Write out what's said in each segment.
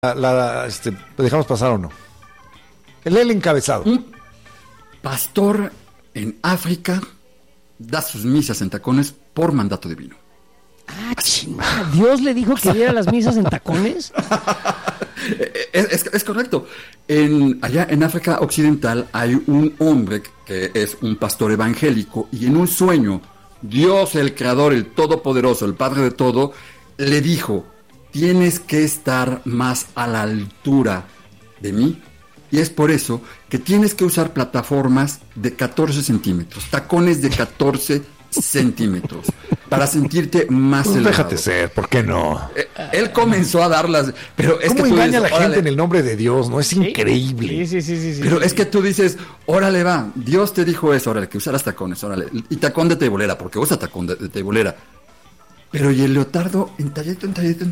¿lo dejamos pasar o no? El encabezado. Un pastor en África da sus misas en tacones por mandato divino. ¿Dios le dijo que diera las misas en tacones? Es correcto. Allá en África Occidental hay un hombre que es un pastor evangélico y en un sueño Dios, el Creador, el Todopoderoso, el Padre de todo, le dijo: tienes que estar más a la altura de mí. Y es por eso que tienes que usar plataformas de 14 centímetros, tacones de 14 centímetros, para sentirte más elevado. Déjate ser, ¿por qué no? Él comenzó a darlas, pero es ¿cómo que engaña a la órale, gente en el nombre de Dios? No es increíble. Sí. Pero es que tú dices, órale va, Dios te dijo eso, órale, que usaras tacones, órale, y tacón de tebolera, porque usa tacón de tebolera. Pero y el leotardo entalladito.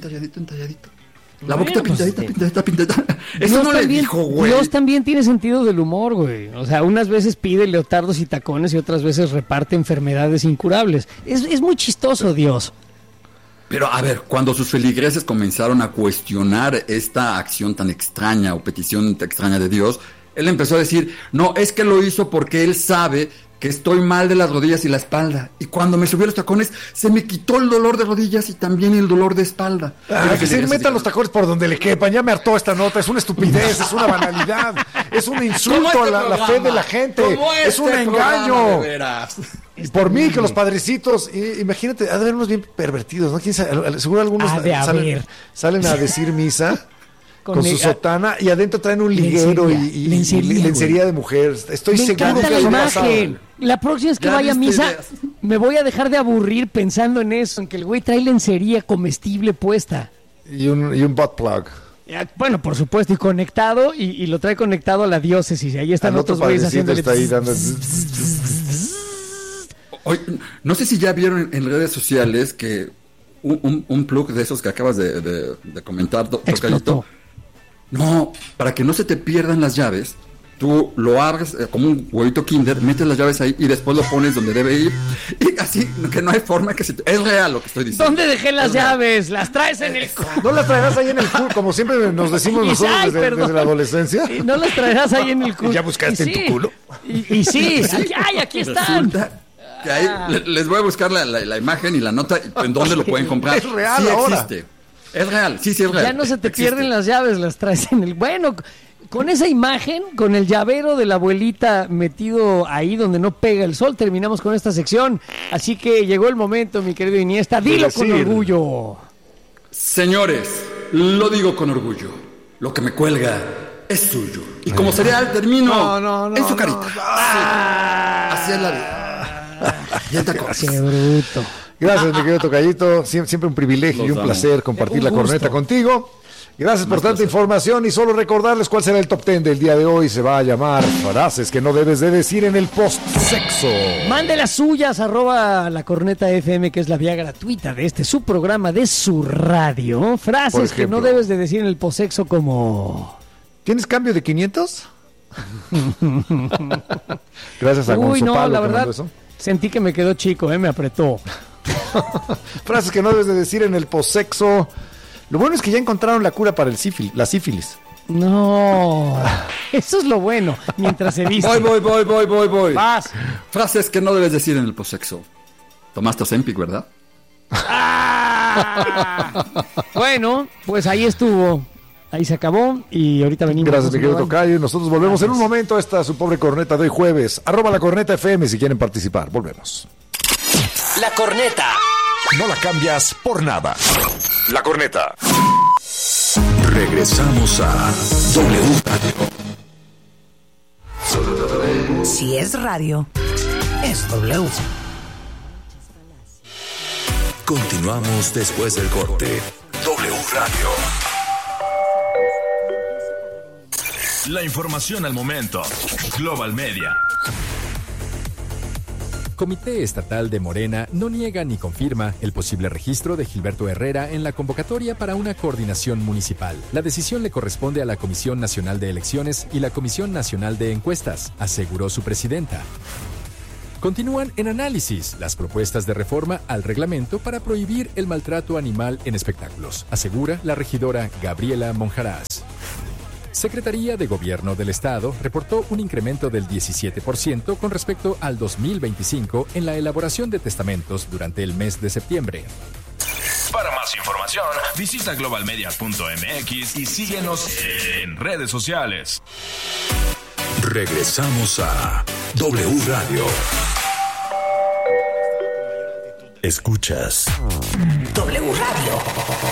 La boquita pintadita. Eso no le dijo, güey. Dios también tiene sentido del humor, güey. O sea, unas veces pide leotardos y tacones y otras veces reparte enfermedades incurables. Es muy chistoso, Dios. Pero a ver, cuando sus feligreses comenzaron a cuestionar esta acción tan extraña o petición tan extraña de Dios, él empezó a decir, no, es que lo hizo porque él sabe que estoy mal de las rodillas y la espalda. Y cuando me subió los tacones, se me quitó el dolor de rodillas y también el dolor de espalda. Que se metan los tacones por donde le quepan. Ya me hartó esta nota. Es una estupidez, es una banalidad. Es un insulto a la fe de la gente. Es un engaño. Y por mí, que los padrecitos, imagínate, ha de haber unos bien pervertidos, ¿no? ¿Quién sabe? Seguro algunos salen a decir misa con su sotana y adentro traen un liguero y lencería de mujer. Estoy seguro que eso pasa. La próxima vez que vaya a misa, me voy a dejar de aburrir pensando en eso, en que el güey trae lencería comestible puesta. Y un butt plug. Bueno, por supuesto, y conectado, y lo trae conectado a la diócesis. Y ahí están otros güeyes haciéndole. Está ahí dando... Oye, no sé si ya vieron en redes sociales que un plug de esos que acabas de comentar, Tocayito. No, para que no se te pierdan las llaves, tú lo abres como un huevito Kinder, metes las llaves ahí y después lo pones donde debe ir. Y así, que no hay forma que se te... Es real lo que estoy diciendo. ¿Dónde dejé las llaves? ¿Las traes en el culo? ¿No las traerás ahí en el culo? Como siempre nos decimos nosotros desde la adolescencia. ¿No las traerás ahí en el culo? ¿Ya buscaste en tu culo? Y sí, aquí están. Que ahí les voy a buscar la imagen y la nota en dónde lo pueden comprar. Es real sí ahora. Existe. Es real, sí es real. Ya no se te pierden las llaves, las traes en el... Bueno, con esa imagen, con el llavero de la abuelita metido ahí donde no pega el sol, terminamos con esta sección. Así que llegó el momento, mi querido Iniesta, dilo con orgullo. Señores, lo digo con orgullo. Lo que me cuelga es suyo. Y como cereal termino en su carita. Así es la vida. Ya te acuerdas. Qué bruto. Gracias, mi querido Tocayito. Siempre un privilegio y un placer compartir la corneta contigo. Gracias por tanta información y solo recordarles cuál será el top 10 del día de hoy. Se va a llamar frases que no debes de decir en el post-sexo. Mande las suyas, @lacorneta.fm, que es la vía gratuita de este su programa de su radio. Frases que no debes de decir en el post-sexo como... ¿Tienes cambio de 500? Gracias a Gonzo no, Palo, la verdad, eso. Sentí que me quedó chico, me apretó. Frases que no debes de decir en el post-sexo. Lo bueno es que ya encontraron la cura para la sífilis. No, eso es lo bueno, mientras se viste. Voy. Vas. Frases que no debes decir en el posexo. Tomaste Ozempic, ¿verdad? Bueno, pues ahí estuvo. Ahí se acabó y ahorita venimos. Gracias, mi querido Tocayo. Nosotros volvemos en un momento a esta su pobre corneta de hoy jueves. @lacorneta.fm si quieren participar. Volvemos. La corneta. No la cambias por nada. La corneta. Regresamos a W Radio. Si es radio, es W. Continuamos después del corte. W Radio. La información al momento. Global Media. Comité Estatal de Morena no niega ni confirma el posible registro de Gilberto Herrera en la convocatoria para una coordinación municipal. La decisión le corresponde a la Comisión Nacional de Elecciones y la Comisión Nacional de Encuestas, aseguró su presidenta. Continúan en análisis las propuestas de reforma al reglamento para prohibir el maltrato animal en espectáculos, asegura la regidora Gabriela Monjarás. Secretaría de Gobierno del Estado reportó un incremento del 17% con respecto al 2025 en la elaboración de testamentos durante el mes de septiembre. Para más información, visita globalmedia.mx y síguenos en redes sociales. Regresamos a W Radio. Escuchas W Radio.